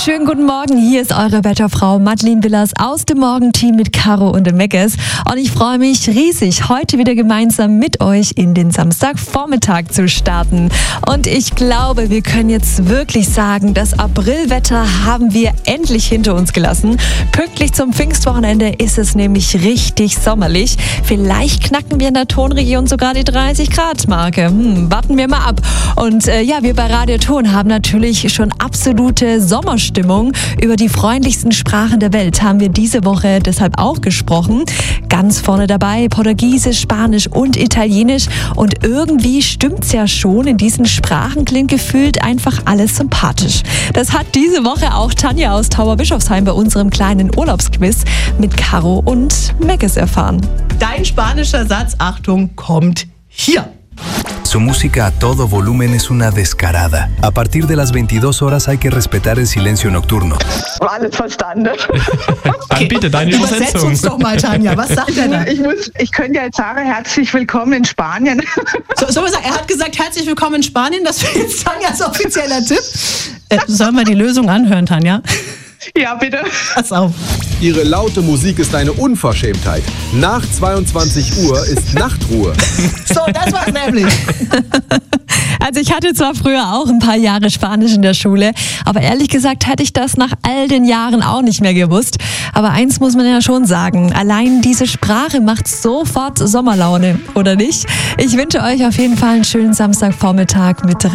Schönen guten Morgen, hier ist eure Wetterfrau Madeleine Willers aus dem Morgenteam mit Caro und dem Meckes. Und ich freue mich riesig, heute wieder gemeinsam mit euch in den Samstagvormittag zu starten. Und ich glaube, wir können jetzt wirklich sagen, das Aprilwetter haben wir endlich hinter uns gelassen. Pünktlich zum Pfingstwochenende ist es nämlich richtig sommerlich. Vielleicht knacken wir in der Tonregion sogar die 30-Grad-Marke. Warten wir mal ab. Und wir bei Radio Ton haben natürlich schon absolute Sommerstimmung. Über die freundlichsten Sprachen der Welt haben wir diese Woche deshalb auch gesprochen. Ganz vorne dabei Portugiesisch, Spanisch und Italienisch. Und irgendwie stimmt's ja schon. In diesen Sprachen klingt gefühlt einfach alles sympathisch. Das hat diese Woche auch Tanja aus Tauberbischofsheim bei unserem kleinen Urlaubsquiz mit Caro und Meckes erfahren. Dein spanischer Satz, Achtung, kommt hier. Su música a todo volumen es una descarada. A partir de las 22 horas hay que respetar el silencio nocturno. Alles verstanden. Dann bitte deine Übersetz Übersetzung. uns doch mal, Tanja. Was sagt er da? Ich könnte ja jetzt sagen, herzlich willkommen in Spanien. Sollen wir sagen, er hat gesagt, herzlich willkommen in Spanien. Das wäre jetzt Tanjas offizieller Tipp. Sollen wir die Lösung anhören, Tanja? Ja, bitte. Pass auf. Ihre laute Musik ist eine Unverschämtheit. Nach 22 Uhr ist Nachtruhe. So, das war's nämlich. Also ich hatte zwar früher auch ein paar Jahre Spanisch in der Schule, aber ehrlich gesagt hätte ich das nach all den Jahren auch nicht mehr gewusst. Aber eins muss man ja schon sagen, allein diese Sprache macht sofort Sommerlaune, oder nicht? Ich wünsche euch auf jeden Fall einen schönen Samstagvormittag mit